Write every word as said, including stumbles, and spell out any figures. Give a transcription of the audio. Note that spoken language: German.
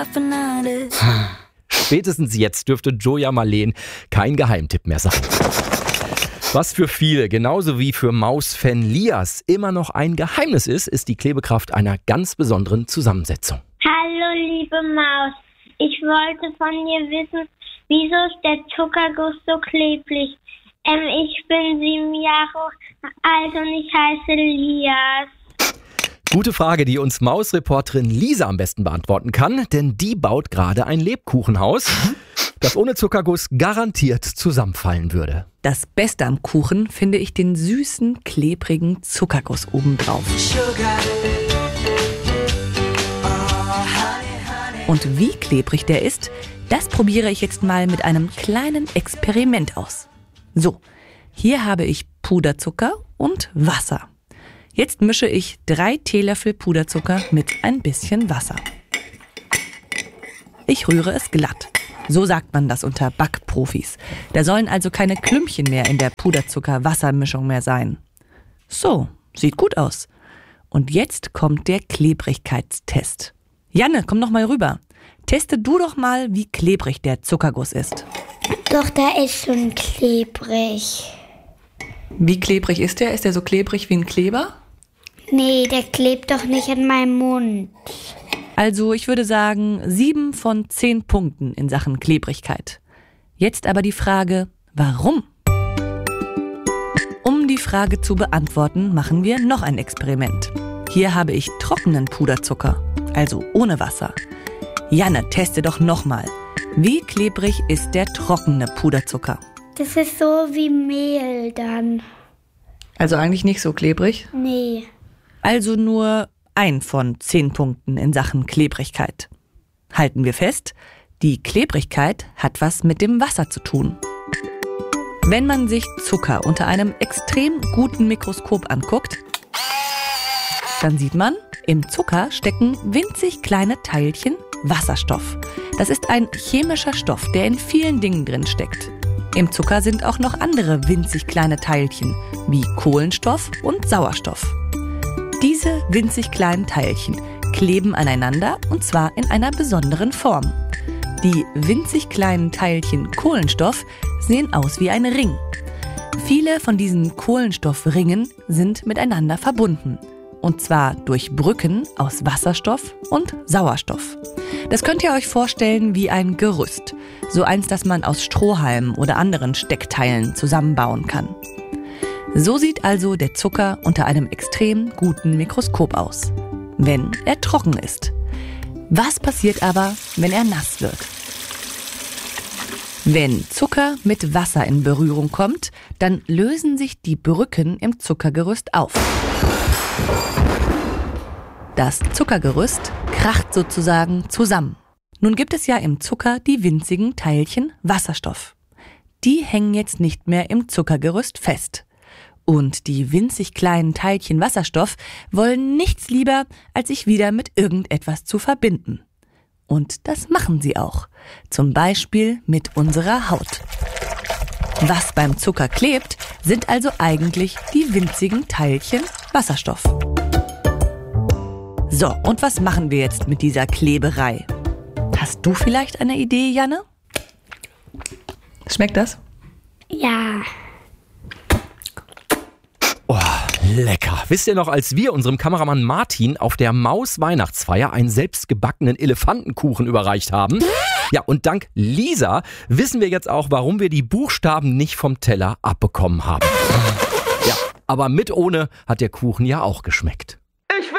Spätestens jetzt dürfte Joja Marleen kein Geheimtipp mehr sein. Was für viele, genauso wie für Maus-Fan Lias, immer noch ein Geheimnis ist, ist die Klebekraft einer ganz besonderen Zusammensetzung. Hallo liebe Maus, ich wollte von dir wissen, wieso ist der Zuckerguss so klebrig? Ähm, ich bin sieben Jahre alt und ich heiße Lias. Gute Frage, die uns Mausreporterin Lisa am besten beantworten kann, denn die baut gerade ein Lebkuchenhaus, das ohne Zuckerguss garantiert zusammenfallen würde. Das Beste am Kuchen finde ich den süßen, klebrigen Zuckerguss obendrauf. Und wie klebrig der ist, das probiere ich jetzt mal mit einem kleinen Experiment aus. So, hier habe ich Puderzucker und Wasser. Jetzt mische ich drei Teelöffel Puderzucker mit ein bisschen Wasser. Ich rühre es glatt. So sagt man das unter Backprofis. Da sollen also keine Klümpchen mehr in der Puderzucker-Wassermischung mehr sein. So, sieht gut aus. Und jetzt kommt der Klebrigkeitstest. Janne, komm noch mal rüber. Teste du doch mal, wie klebrig der Zuckerguss ist. Doch, der ist schon klebrig. Wie klebrig ist der? Ist der so klebrig wie ein Kleber? Nee, der klebt doch nicht in meinem Mund. Also ich würde sagen, sieben von zehn Punkten in Sachen Klebrigkeit. Jetzt aber die Frage, warum? Um die Frage zu beantworten, machen wir noch ein Experiment. Hier habe ich trockenen Puderzucker, also ohne Wasser. Janne, teste doch nochmal. Wie klebrig ist der trockene Puderzucker? Das ist so wie Mehl dann. Also eigentlich nicht so klebrig? Nee. Also nur ein von zehn Punkten in Sachen Klebrigkeit. Halten wir fest, die Klebrigkeit hat was mit dem Wasser zu tun. Wenn man sich Zucker unter einem extrem guten Mikroskop anguckt, dann sieht man, im Zucker stecken winzig kleine Teilchen Wasserstoff. Das ist ein chemischer Stoff, der in vielen Dingen drin steckt. Im Zucker sind auch noch andere winzig kleine Teilchen, wie Kohlenstoff und Sauerstoff. Diese winzig kleinen Teilchen kleben aneinander und zwar in einer besonderen Form. Die winzig kleinen Teilchen Kohlenstoff sehen aus wie ein Ring. Viele von diesen Kohlenstoffringen sind miteinander verbunden. Und zwar durch Brücken aus Wasserstoff und Sauerstoff. Das könnt ihr euch vorstellen wie ein Gerüst. So eins, das man aus Strohhalmen oder anderen Steckteilen zusammenbauen kann. So sieht also der Zucker unter einem extrem guten Mikroskop aus, wenn er trocken ist. Was passiert aber, wenn er nass wird? Wenn Zucker mit Wasser in Berührung kommt, dann lösen sich die Brücken im Zuckergerüst auf. Das Zuckergerüst kracht sozusagen zusammen. Nun gibt es ja im Zucker die winzigen Teilchen Wasserstoff. Die hängen jetzt nicht mehr im Zuckergerüst fest. Und die winzig kleinen Teilchen Wasserstoff wollen nichts lieber, als sich wieder mit irgendetwas zu verbinden. Und das machen sie auch. Zum Beispiel mit unserer Haut. Was beim Zucker klebt, sind also eigentlich die winzigen Teilchen Wasserstoff. So, und was machen wir jetzt mit dieser Kleberei? Hast du vielleicht eine Idee, Janne? Schmeckt das? Ja. Oh, lecker. Wisst ihr noch, als wir unserem Kameramann Martin auf der Maus-Weihnachtsfeier einen selbstgebackenen Elefantenkuchen überreicht haben? Ja, und dank Lisa wissen wir jetzt auch, warum wir die Buchstaben nicht vom Teller abbekommen haben. Ja, aber mit ohne hat der Kuchen ja auch geschmeckt.